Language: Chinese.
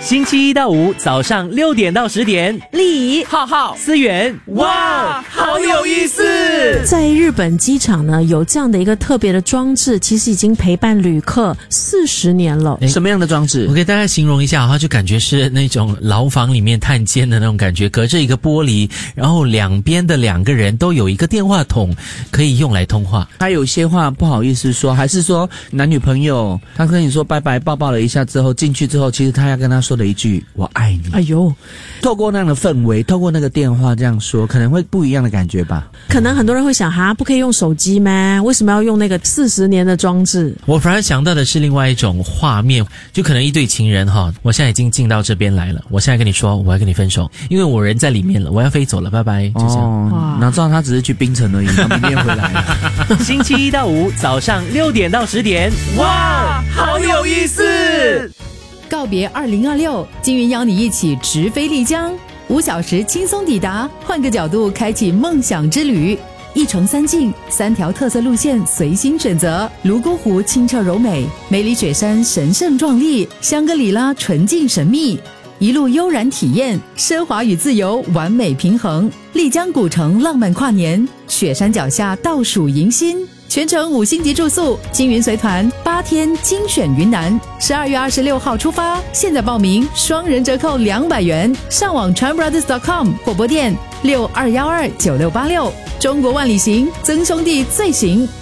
星期一到五早上6点到10点， 李浩浩思源， 哇，好有意思！ 在日本机场呢，有这样的一个特别的装置，其实已经陪伴旅客40年了。 什么样的装置？ 我给大家形容一下哈，就感觉是那种牢房里面探监的那种感觉，隔着一个玻璃，然后两边的2个人都有一个电话筒，可以用来通话。 他有些话不好意思说，还是说男女朋友，他跟你说拜拜，抱抱了一下之后，进去之后，其实他要跟他说的一句“我爱你”。 哎呦， 透过那样的氛围，透过那个电话这样说，可能会不一样的感觉吧。 可能很多人会想，哈，不可以用手机吗？为什么要用那个40年的装置？ 我反而想到的是另外一种画面，就可能一对情人哈，我现在已经进到这边来了，我现在跟你说我要跟你分手，因为我人在里面了，我要飞走了，拜拜，就这样。 哪知道他只是去槟城而已，他明天回来了。 星期一到五早上6点到10点， 哇，好有意思！ 告别2026，金云邀你一起直飞丽江，5小时轻松抵达，换个角度开启梦想之旅。1城3境，3条特色路线随心选择。泸沽湖清澈柔美，梅里雪山神圣壮丽，香格里拉纯净神秘。一路悠然体验，奢华与自由完美平衡。丽江古城浪漫跨年，雪山脚下倒数迎新。全程5星级住宿，金云随团8天精选云南，12月26号出发，现在报名双人折扣200元，上网 tranbrothers.com 或拨电62129686。中国万里行，曾兄弟最行。